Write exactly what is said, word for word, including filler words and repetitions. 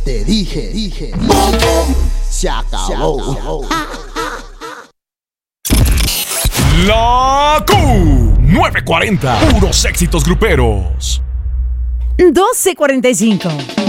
Te dije, dije, se acabó. La Q nueve cuarenta, puros éxitos gruperos. doce cuarenta y cinco.